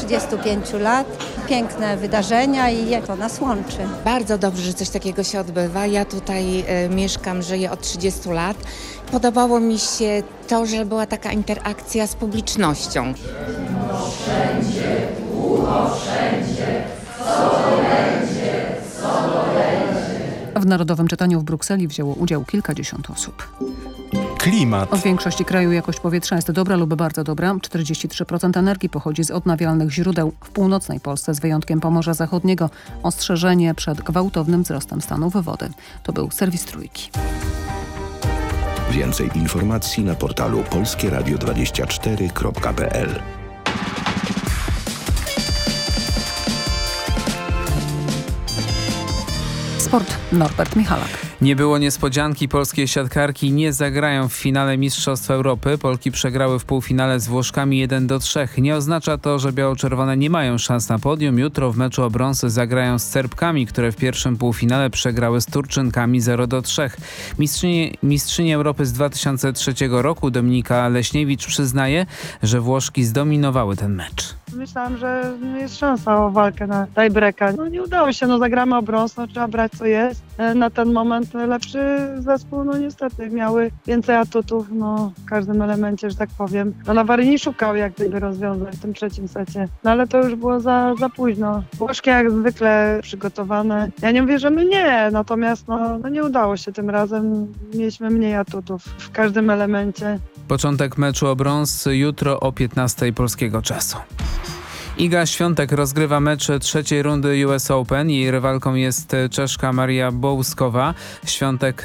35 lat. Piękne wydarzenia i to nas łączy. Bardzo dobrze, że coś takiego się odbywa. Ja tutaj mieszkam, żyję od 30 lat. Podobało mi się to, że była taka interakcja z publicznością. W Narodowym Czytaniu w Brukseli wzięło udział kilkadziesiąt osób. Klimat. W większości kraju jakość powietrza jest dobra lub bardzo dobra. 43% energii pochodzi z odnawialnych źródeł. W północnej Polsce z wyjątkiem Pomorza Zachodniego ostrzeżenie przed gwałtownym wzrostem stanów wody. To był serwis Trójki. Więcej informacji na portalu polskieradio24.pl. Sport. Norbert Michalak. Nie było niespodzianki, polskie siatkarki nie zagrają w finale Mistrzostw Europy. Polki przegrały w półfinale z Włoszkami 1-3. Nie oznacza to, że biało-czerwone nie mają szans na podium. Jutro w meczu o brąz zagrają z Serbkami, które w pierwszym półfinale przegrały z Turczynkami 0-3. Mistrzyni Europy z 2003 roku Dominika Leśniewicz przyznaje, że Włoszki zdominowały ten mecz. Myślałam, że jest szansa o walkę na tiebreaka. Nie udało się, zagramy o brąz, trzeba brać co jest. Na ten moment lepszy zespół, niestety miały więcej atutów, w każdym elemencie, że tak powiem. Nawary nie szukał jak gdyby rozwiązań w tym trzecim secie, ale to już było za późno. Włoszki jak zwykle przygotowane. Ja nie mówię, że my nie, natomiast nie udało się tym razem. Mieliśmy mniej atutów w każdym elemencie. Początek meczu o brąz jutro o 15 polskiego czasu. Iga Świątek rozgrywa mecz trzeciej rundy US Open. Jej rywalką jest Czeszka Maria Bouzkowa. Świątek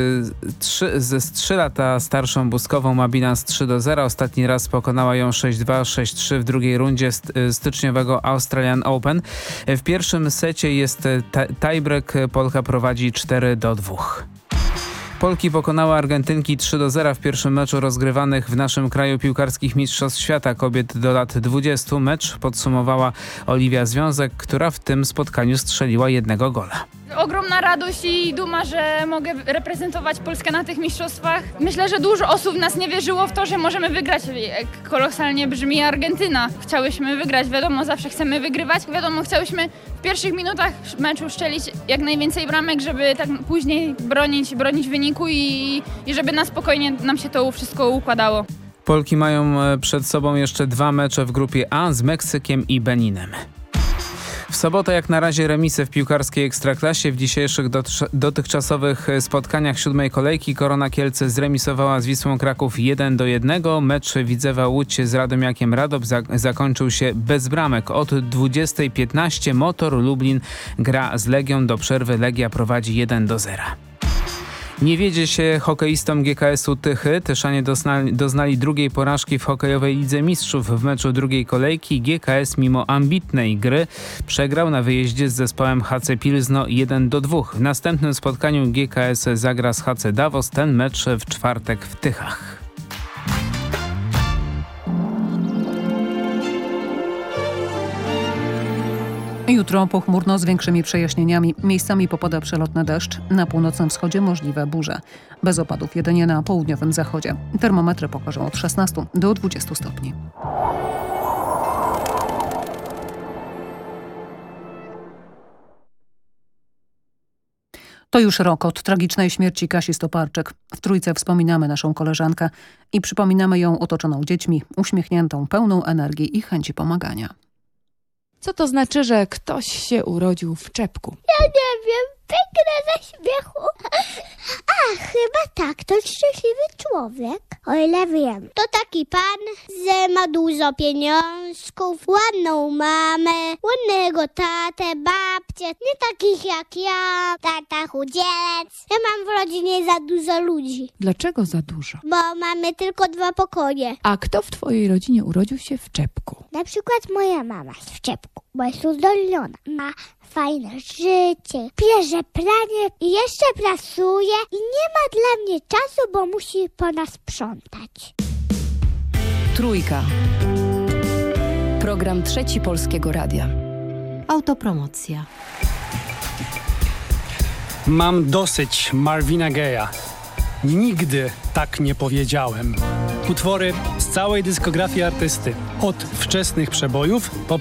z 3 lata starszą Buzkową ma bilans 3-0. Ostatni raz pokonała ją 6-2, 6-3 w drugiej rundzie styczniowego Australian Open. W pierwszym secie jest tiebreak. Polka prowadzi 4-2. Polki pokonały Argentynki 3-0 w pierwszym meczu rozgrywanych w naszym kraju piłkarskich Mistrzostw Świata kobiet do lat 20. Mecz podsumowała Oliwia Związek, która w tym spotkaniu strzeliła 1 gola. Ogromna radość i duma, że mogę reprezentować Polskę na tych mistrzostwach. Myślę, że dużo osób nas nie wierzyło w to, że możemy wygrać. Jak kolosalnie brzmi Argentyna. Chciałyśmy wygrać, wiadomo, zawsze chcemy wygrywać. Wiadomo, chciałyśmy w pierwszych minutach meczu strzelić jak najwięcej bramek, żeby tak później bronić wyniku i żeby na spokojnie nam się to wszystko układało. Polki mają przed sobą jeszcze 2 mecze w grupie A z Meksykiem i Beninem. W sobotę jak na razie remisy w piłkarskiej Ekstraklasie. W dzisiejszych dotychczasowych spotkaniach 7. kolejki Korona Kielce zremisowała z Wisłą Kraków 1-1. Mecz Widzewa Łódź z Radomiakiem Radom zakończył się bez bramek. Od 20:15 Motor Lublin gra z Legią. Do przerwy Legia prowadzi 1-0. Nie wiedzie się hokeistom GKS-u Tychy. Tyszanie doznali drugiej porażki w hokejowej Lidze Mistrzów. W meczu drugiej kolejki GKS mimo ambitnej gry przegrał na wyjeździe z zespołem HC Pilzno 1-2. W następnym spotkaniu GKS zagra z HC Davos. Ten mecz w czwartek w Tychach. Jutro pochmurno z większymi przejaśnieniami. Miejscami popada przelotny deszcz. Na północnym wschodzie możliwe burze. Bez opadów jedynie na południowym zachodzie. Termometry pokażą od 16 do 20 stopni. To już rok od tragicznej śmierci Kasi Stoparczyk. W Trójce wspominamy naszą koleżankę i przypominamy ją otoczoną dziećmi, uśmiechniętą, pełną energii i chęci pomagania. Co to znaczy, że ktoś się urodził w czepku? Ja nie wiem, pęknę ze śmiechu. A, chyba tak, to szczęśliwy człowiek. O ile wiem. To taki pan, że ma dużo pieniążków, ładną mamę, ładnego tatę, babcię, nie takich jak ja, tata chudzielec. Ja mam w rodzinie za dużo ludzi. Dlaczego za dużo? Bo mamy tylko 2 pokoje. A kto w twojej rodzinie urodził się w czepku? Na przykład moja mama jest w czepku, bo jest uzdolniona. Ma fajne życie, bierze pranie i jeszcze pracuje i nie ma dla mnie czasu, bo musi po nas sprzątać. Trójka. Program Trzeci Polskiego Radia. Autopromocja. Mam dosyć Marvina Gaye'a. Nigdy tak nie powiedziałem. Utwory z całej dyskografii artysty. Od wczesnych przebojów